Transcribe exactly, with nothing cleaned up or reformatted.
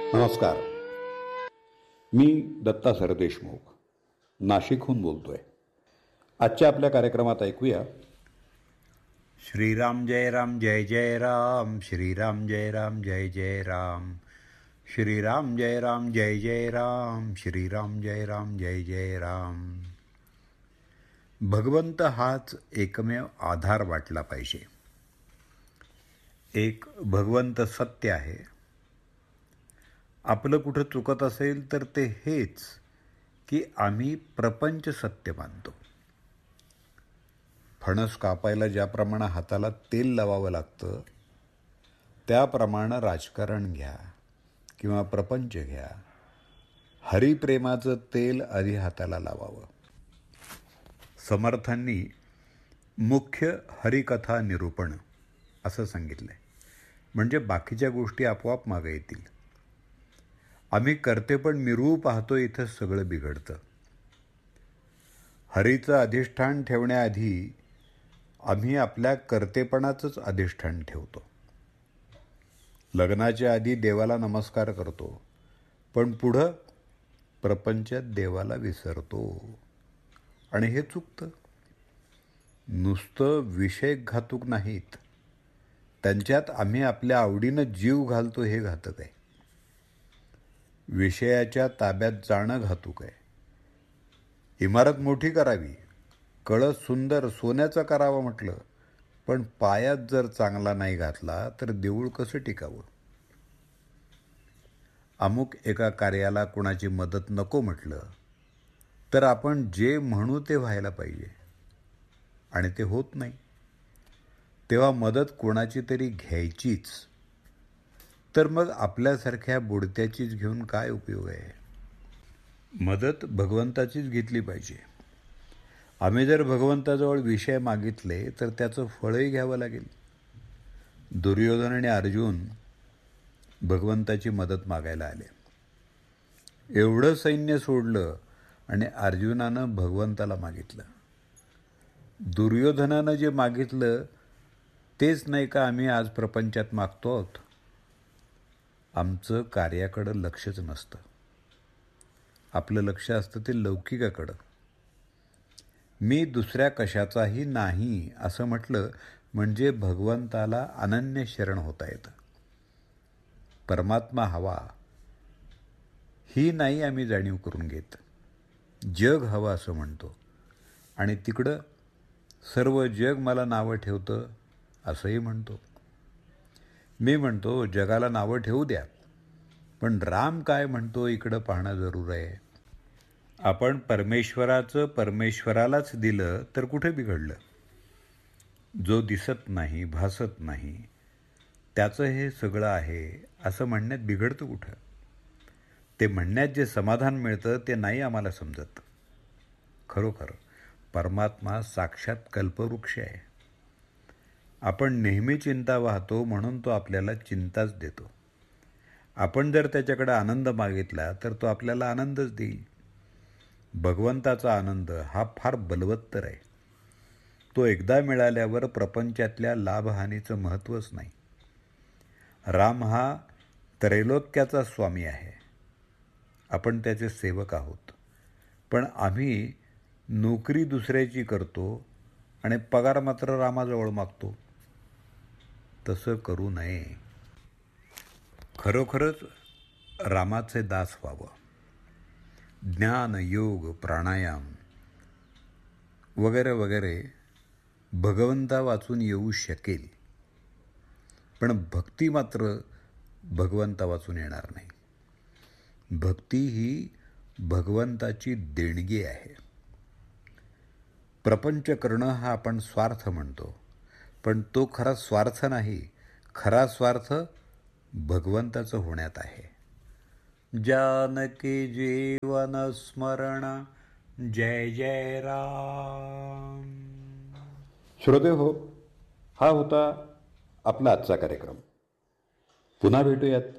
नमस्कार. मी दत्ता सरदेशमुख नाशिकहून बोलतोय. आजच्या आपल्या कार्यक्रमात ऐकूया श्रीराम जय राम जय जय राम, श्रीराम जय राम जय जय राम, श्रीराम जय राम जय जय राम, श्रीराम जय राम जय जय राम. भगवंत हाच एकमेव आधार वाटला पाहिजे. एक भगवंत सत्य आहे. आपलं कुठं चुकत असेल तर ते हेच की आम्ही प्रपंच सत्य मानतो. फणस कापायला ज्याप्रमाणे हाताला तेल लावावं लागतं त्याप्रमाणे राजकारण घ्या किंवा प्रपंच घ्या, हरिप्रेमाचं तेल आधी हाताला लावावं. समर्थांनी मुख्य हरिकथा निरूपण असं सांगितलंय. म्हणजे बाकीच्या गोष्टी आपोआप मागे येतील. आम्ही करते पण मिरवू पाहतो, इथं सगळं बिघडतं. हरीचं अधिष्ठान ठेवण्याआधी आम्ही आपल्या कर्तेपणाचंच अधिष्ठान ठेवतो. लग्नाच्या आधी देवाला नमस्कार करतो, पण पुढं प्रपंचात देवाला विसरतो आणि हे चुकतं. नुसतं विषय घातक नाहीत, त्यांच्यात आम्ही आपल्या आवडीनं जीव घालतो हे घातक आहे. विषयाच्या ताब्यात जाणं घातक आहे. इमारत मोठी करावी, कळस सुंदर सोन्याचं करावं म्हटलं, पण पायात जर चांगला नाही घातला तर देऊळ कसं टिकावं. अमुक एका कार्याला कुणाची मदत नको म्हटलं तर आपण जे म्हणू ते व्हायला पाहिजे आणि ते होत नाही, तेव्हा मदत कोणाची तरी घ्यायचीच. तर मग आपल्यासारख्या बुडत्याचीच घेऊन काय उपयोग आहे. मदत भगवंताचीच घेतली पाहिजे. आम्ही जर भगवंताजवळ विषय मागितले तर त्याचं फळही घ्यावं लागेल. दुर्योधन आणि अर्जुन भगवंताची मदत मागायला आले. एवढं सैन्य सोडलं आणि अर्जुनानं भगवंताला मागितलं. दुर्योधनानं जे मागितलं तेच नाही का आम्ही आज प्रपंचात मागतो आहोत. आमचं कार्याकडं लक्षच नसतं. आपलं लक्ष असतं ते लौकिकाकडं. मी दुसऱ्या कशाचाही नाही असं म्हटलं म्हणजे भगवंताला अनन्य शरण होता येतं. परमात्मा हवा ही नाही आम्ही जाणीव करून घेत. जग हवं असं म्हणतो आणि तिकडं सर्व जग मला नावं ठेवतं असंही म्हणतो. मी म्हणतो जगाला नावं ठेवू द्या, पण राम काय म्हणतो इकडं पाहणं जरूर आहे. आपण परमेश्वराचं परमेश्वरालाच दिलं तर कुठे बिघडलं. जो दिसत नाही, भासत नाही, त्याचं हे सगळं आहे असं म्हणण्यात बिघडतं कुठं. ते म्हणण्यात जे समाधान मिळतं ते नाही आम्हाला समजत. खरोखर परमात्मा साक्षात कल्पवृक्ष आहे. आपण नेहमी चिंता वाहतो म्हणून तो आपल्याला चिंताच देतो. आपण जर त्याच्याकडे आनंद मागितला तर तो आपल्याला आनंदच देईल. भगवंताचा आनंद हा फार बलवत्तर आहे. तो एकदा मिळाल्यावर प्रपंचातल्या लाभहानीचं महत्त्वच नाही. राम हा त्रैलोक्याचा स्वामी आहे. आपण त्याचे सेवक आहोत. पण आम्ही नोकरी दुसऱ्याची करतो आणि पगार मात्र रामाजवळ मागतो. तसं करू नये. खरोखरच रामाचे दास व्हावं. ज्ञान, योग, प्राणायाम वगैरे वगैरे भगवंता वाचून येऊ शकेल, पण भक्ती मात्र भगवंता वाचून येणार नाही. भक्ती ही भगवंताची देणगी आहे. प्रपंच करणं हा आपण स्वार्थ म्हणतो, पण तो खरा स्वार्थ नाही. खरा स्वार्थ भगवंताचं होण्यात आहे. जानकी जीवन स्मरण जय जय राम. श्रोते हो, हा होता आपला आजचा कार्यक्रम. पुन्हा भेटूयात